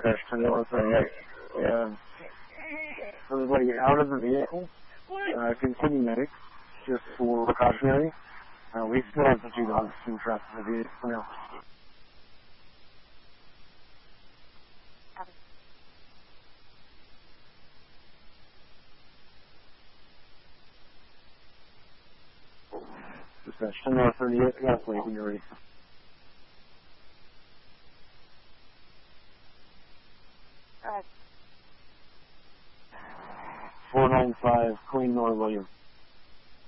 Dispatch 10 North 38. Everybody out of the vehicle, continue medic, just for precautionary. We still have the 2 dogs in traffic in the vehicle for now. Dispatch 10 North 38, I got a plate when you're ready. 495, Queen North William.